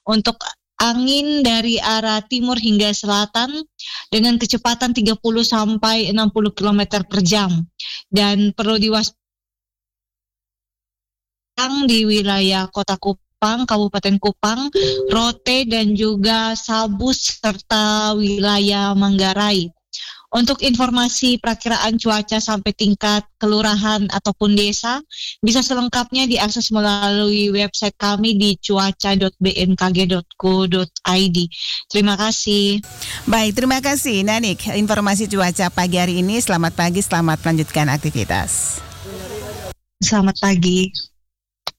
Untuk angin dari arah timur hingga selatan dengan kecepatan 30 sampai 60 km per jam. Dan perlu diwaspadai di wilayah Kota Kupang, Kabupaten Kupang, Rote dan juga Sabus serta wilayah Manggarai. Untuk informasi perakiraan cuaca sampai tingkat kelurahan ataupun desa, bisa selengkapnya diakses melalui website kami di cuaca.bmkg.go.id. Terima kasih. Baik, terima kasih Nanik. Informasi cuaca pagi hari ini. Selamat pagi, selamat melanjutkan aktivitas. Selamat pagi.